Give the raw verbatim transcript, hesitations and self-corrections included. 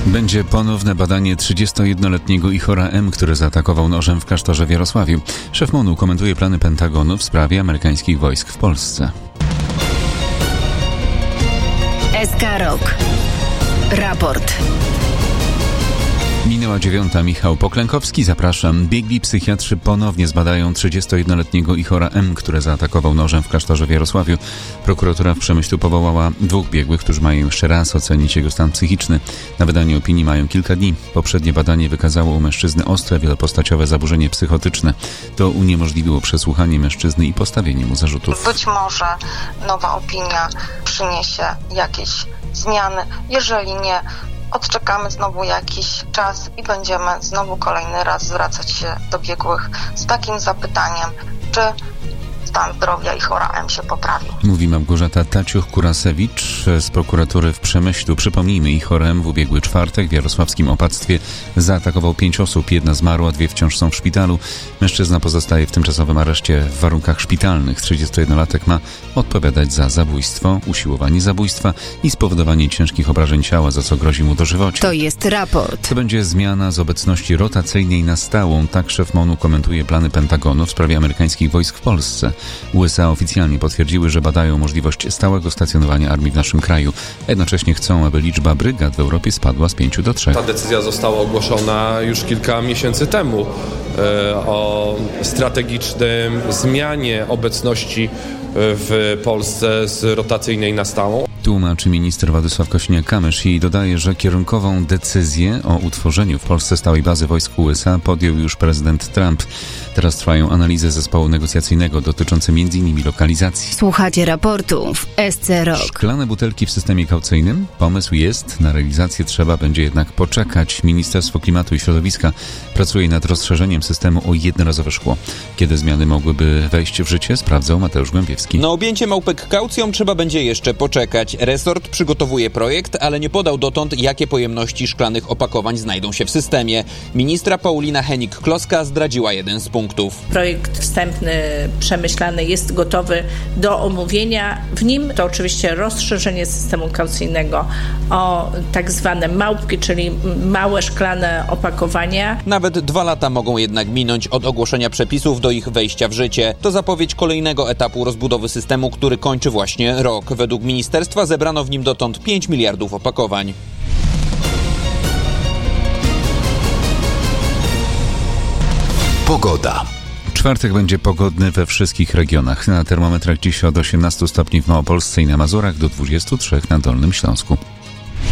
Będzie ponowne badanie trzydziestojednoletniego Ihora M., który zaatakował nożem w klasztorze w Jarosławiu. Szef MONU komentuje plany Pentagonu w sprawie amerykańskich wojsk w Polsce. S K Rok. Raport. Minęła dziewiąta. Michał Poklękowski, zapraszam. Biegli psychiatrzy ponownie zbadają trzydziestojednoletniego Ihora M., który zaatakował nożem w klasztorze w Jarosławiu. Prokuratura w Przemyślu powołała dwóch biegłych, którzy mają jeszcze raz ocenić jego stan psychiczny. Na wydanie opinii mają kilka dni. Poprzednie badanie wykazało u mężczyzny ostre, wielopostaciowe zaburzenie psychotyczne. To uniemożliwiło przesłuchanie mężczyzny i postawienie mu zarzutów. Być może nowa opinia przyniesie jakieś zmiany. Jeżeli nie, odczekamy znowu jakiś czas i będziemy znowu kolejny raz zwracać się do biegłych z takim zapytaniem, czy stan zdrowia Ihora M. się poprawił. Mówi Małgorzata Taciuch-Kurasewicz z prokuratury w Przemyślu. Przypomnijmy, Ihor M. w ubiegły czwartek w jarosławskim opactwie zaatakował pięć osób. Jedna zmarła, dwie wciąż są w szpitalu. Mężczyzna pozostaje w tymczasowym areszcie w warunkach szpitalnych. trzydziestojednolatek ma odpowiadać za zabójstwo, usiłowanie zabójstwa i spowodowanie ciężkich obrażeń ciała, za co grozi mu dożywocie. To jest raport. To będzie zmiana z obecności rotacyjnej na stałą. Tak szef MONU komentuje plany Pentagonu w sprawie amerykańskich wojsk w Polsce. U S A oficjalnie potwierdziły, że badają możliwość stałego stacjonowania armii w naszym kraju. Jednocześnie chcą, aby liczba brygad w Europie spadła z pięciu do trzech. Ta decyzja została ogłoszona już kilka miesięcy temu e, o strategicznym zmianie obecności w Polsce z rotacyjnej na stałą. Tłumaczy minister Władysław Kosiniak-Kamysz i dodaje, że kierunkową decyzję o utworzeniu w Polsce stałej bazy wojsk U S A podjął już prezydent Trump. Teraz trwają analizy zespołu negocjacyjnego dotyczące między innymi lokalizacji. Słuchacie raportu w S C Rok. Szklane butelki w systemie kaucyjnym? Pomysł jest, na realizację trzeba będzie jednak poczekać. Ministerstwo Klimatu i Środowiska pracuje nad rozszerzeniem systemu o jednorazowe szkło. Kiedy zmiany mogłyby wejść w życie, sprawdzał Mateusz Głębiewski. Na objęcie małpek kaucją trzeba będzie jeszcze poczekać. Resort przygotowuje projekt, ale nie podał dotąd, jakie pojemności szklanych opakowań znajdą się w systemie. Ministra Paulina Henik-Kloska zdradziła jeden z punktów. Projekt wstępny, przemyślany jest gotowy do omówienia. W nim to oczywiście rozszerzenie systemu kaucyjnego o tak zwane małpki, czyli małe szklane opakowania. Nawet dwa lata mogą jednak minąć od ogłoszenia przepisów do ich wejścia w życie. To zapowiedź kolejnego etapu rozbudowy systemu, który kończy właśnie rok. Według ministerstwa zebrano w nim dotąd pięć miliardów opakowań. Pogoda. Czwartek będzie pogodny we wszystkich regionach. Na termometrach dziś od osiemnastu stopni w Małopolsce i na Mazurach do dwudziestu trzech na Dolnym Śląsku.